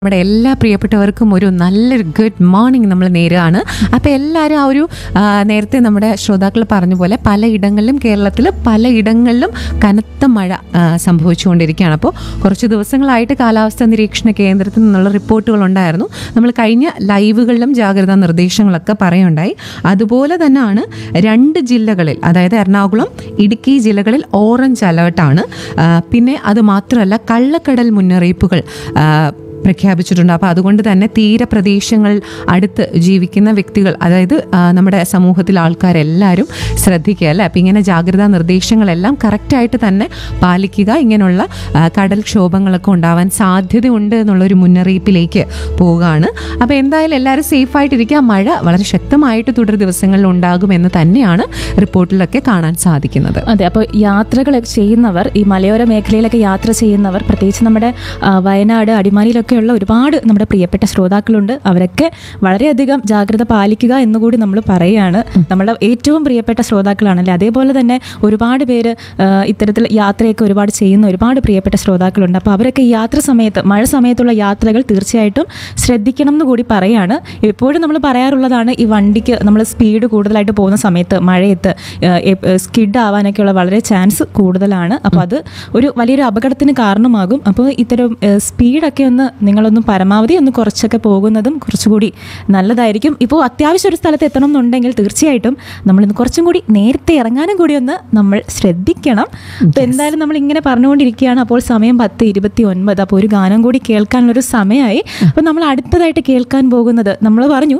നമ്മുടെ എല്ലാ പ്രിയപ്പെട്ടവർക്കും ഒരു നല്ലൊരു ഗുഡ് മോർണിംഗ് നമ്മൾ നേരുകയാണ്. അപ്പോൾ എല്ലാവരും ആ ഒരു നേരത്തെ നമ്മുടെ ശ്രോതാക്കൾ പറഞ്ഞ പോലെ പലയിടങ്ങളിലും കേരളത്തിൽ പലയിടങ്ങളിലും കനത്ത മഴ സംഭവിച്ചുകൊണ്ടിരിക്കുകയാണ്. അപ്പോൾ കുറച്ച് ദിവസങ്ങളായിട്ട് കാലാവസ്ഥാ നിരീക്ഷണ കേന്ദ്രത്തിൽ നിന്നുള്ള റിപ്പോർട്ടുകൾ ഉണ്ടായിരുന്നു. നമ്മൾ കഴിഞ്ഞ ലൈവുകളിലും ജാഗ്രതാ നിർദ്ദേശങ്ങളൊക്കെ പറയുണ്ടായി. അതുപോലെ തന്നെയാണ് 2 ജില്ലകളിൽ, അതായത് എറണാകുളം, ഇടുക്കി ജില്ലകളിൽ ഓറഞ്ച് അലേർട്ടാണ്. പിന്നെ അത് മാത്രമല്ല, കള്ളക്കടൽ മുന്നറിയിപ്പുകൾ പ്രഖ്യാപിച്ചിട്ടുണ്ട്. അപ്പോൾ അതുകൊണ്ട് തന്നെ തീരപ്രദേശങ്ങൾ അടുത്ത് ജീവിക്കുന്ന വ്യക്തികൾ, അതായത് നമ്മുടെ സമൂഹത്തിലെ ആൾക്കാരെല്ലാവരും ശ്രദ്ധിക്കുക അല്ലേ. അപ്പോൾ ഇങ്ങനെ ജാഗ്രതാ നിർദ്ദേശങ്ങളെല്ലാം കറക്റ്റായിട്ട് തന്നെ പാലിക്കുക. ഇങ്ങനെയുള്ള കടൽക്ഷോഭങ്ങളൊക്കെ ഉണ്ടാവാൻ സാധ്യതയുണ്ട് എന്നുള്ളൊരു മുന്നറിയിപ്പിലേക്ക് പോവുകയാണ്. അപ്പോൾ എന്തായാലും എല്ലാവരും സേഫായിട്ടിരിക്കുക. മഴ വളരെ ശക്തമായിട്ട് തുടർ ദിവസങ്ങളിൽ ഉണ്ടാകുമെന്ന് തന്നെയാണ് റിപ്പോർട്ടിലൊക്കെ കാണാൻ സാധിക്കുന്നത്. അതെ, അപ്പോൾ യാത്രകൾ ചെയ്യുന്നവർ, ഈ മലയോര മേഖലയിലൊക്കെ യാത്ര ചെയ്യുന്നവർ, പ്രത്യേകിച്ച് നമ്മുടെ വയനാട്, അടിമാലിയിലൊക്കെ ഉള്ള ഒരുപാട് നമ്മുടെ പ്രിയപ്പെട്ട ശ്രോതാക്കളുണ്ട്. അവരൊക്കെ വളരെയധികം ജാഗ്രത പാലിക്കുക എന്നുകൂടി നമ്മൾ പറയുകയാണ്. നമ്മുടെ ഏറ്റവും പ്രിയപ്പെട്ട ശ്രോതാക്കളാണല്ലേ. അതേപോലെ തന്നെ ഒരുപാട് പേര് ഇത്തരത്തിൽ യാത്രയൊക്കെ ഒരുപാട് ചെയ്യുന്ന ഒരുപാട് പ്രിയപ്പെട്ട ശ്രോതാക്കളുണ്ട്. അപ്പോൾ അവരൊക്കെ ഈ യാത്ര സമയത്ത്, മഴ സമയത്തുള്ള യാത്രകൾ തീർച്ചയായിട്ടും ശ്രദ്ധിക്കണം എന്ന് കൂടി പറയുകയാണ്. എപ്പോഴും നമ്മൾ പറയാറുള്ളതാണ്, ഈ വണ്ടിക്ക് നമ്മൾ സ്പീഡ് കൂടുതലായിട്ട് പോകുന്ന സമയത്ത് മഴയത്ത് സ്കിഡ് ആവാനൊക്കെയുള്ള വളരെ ചാൻസ് കൂടുതലാണ്. അപ്പോൾ അത് ഒരു വലിയൊരു അപകടത്തിന് കാരണമാകും. അപ്പോൾ ഇത്തരം സ്പീഡൊക്കെ നിങ്ങളൊന്ന് പരമാവധി ഒന്ന് കുറച്ചൊക്കെ പോകുന്നതും കുറച്ചുകൂടി നല്ലതായിരിക്കും. ഇപ്പോൾ അത്യാവശ്യം ഒരു സ്ഥലത്ത് എത്തണം എന്നുണ്ടെങ്കിൽ തീർച്ചയായിട്ടും നമ്മളിന്ന് കുറച്ചും കൂടി നേരത്തെ ഇറങ്ങാനും കൂടി ഒന്ന് നമ്മൾ ശ്രദ്ധിക്കണം. അപ്പോൾ എന്തായാലും നമ്മൾ ഇങ്ങനെ പറഞ്ഞുകൊണ്ടിരിക്കുകയാണ്. അപ്പോൾ സമയം 10:29. അപ്പോൾ ഒരു ഗാനം കൂടി കേൾക്കാനുള്ളൊരു സമയമായി. അപ്പോൾ നമ്മൾ അടുത്തതായിട്ട് കേൾക്കാൻ പോകുന്നത്, നമ്മൾ പറഞ്ഞു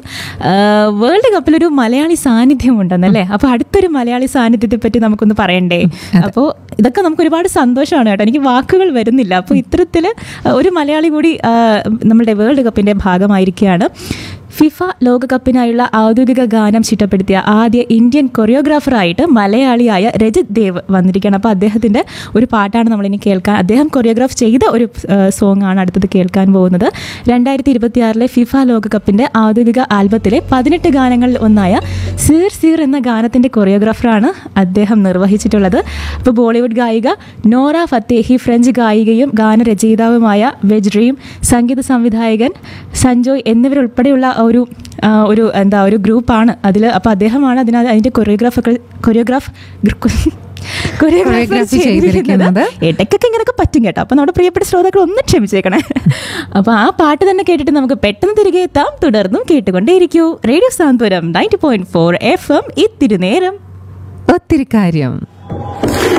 വേൾഡ് കപ്പിലൊരു മലയാളി സാന്നിധ്യം ഉണ്ടെന്നല്ലേ. അപ്പോൾ അടുത്തൊരു മലയാളി സാന്നിധ്യത്തെ പറ്റി നമുക്കൊന്ന് പറയണ്ടേ. അപ്പോൾ ഇതൊക്കെ നമുക്ക് ഒരുപാട് സന്തോഷമാണ് കേട്ടോ. എനിക്ക് വാക്കുകൾ വരുന്നില്ല. അപ്പോൾ ഇത്തരത്തിൽ ഒരു മലയാളി കൂടി നമ്മുടെ വേൾഡ് കപ്പിൻ്റെ ഭാഗമായിരിക്കുകയാണ്. ഫിഫ ലോകകപ്പിനായുള്ള ഔദ്യോഗിക ഗാനം ചിട്ടപ്പെടുത്തിയ ആദ്യ ഇന്ത്യൻ കൊറിയോഗ്രാഫറായിട്ട് മലയാളിയായ രജിത് ദേവ് വന്നിരിക്കുകയാണ്. അപ്പോൾ അദ്ദേഹത്തിൻ്റെ ഒരു പാട്ടാണ് നമ്മളിനി കേൾക്കാൻ, അദ്ദേഹം കൊറിയോഗ്രാഫ് ചെയ്ത ഒരു സോങ് ആണ് അടുത്തത് കേൾക്കാൻ പോകുന്നത്. 2026 ഫിഫ ലോകകപ്പിൻ്റെ ഔദ്യോഗിക ആൽബത്തിലെ 18 ഗാനങ്ങളിൽ ഒന്നായ സീർ സീർ എന്ന ഗാനത്തിൻ്റെ കൊറിയോഗ്രാഫറാണ് അദ്ദേഹം നിർവഹിച്ചിട്ടുള്ളത്. അപ്പോൾ ബോളിവുഡ് ഗായിക നോറ ഫത്തേഹി, ഫ്രഞ്ച് ഗായികയും ഗാനരചയിതാവുമായ വെജ്ഡ്രീം, സംഗീത സംവിധായകൻ സഞ്ജോയ് എന്നിവരുൾപ്പെടെയുള്ള ഒരു ഗ്രൂപ്പാണ് അതിൽ. അപ്പോൾ അദ്ദേഹമാണ് അതിൻ്റെ കൊറിയോഗ്രാഫ് ചെയ്തിരിക്കുന്നത്. ഇടയ്ക്കൊക്കെ ഇങ്ങനെയൊക്കെ പറ്റും കേട്ടോ. അപ്പോൾ നമ്മുടെ പ്രിയപ്പെട്ട ശ്രോതാക്കൾ ഒന്ന് ക്ഷമിച്ചേക്കണേ. അപ്പോൾ ആ പാട്ട് തന്നെ കേട്ടിട്ട് നമുക്ക് പെട്ടെന്ന് തിരികെ എത്താം. തുടർന്നും കേട്ടുകൊണ്ടേയിരിക്കൂ റേഡിയോ സാന്ത്വനം 90.4 FM. ഇത്തിരി നേരം ഒത്തിരി കാര്യം.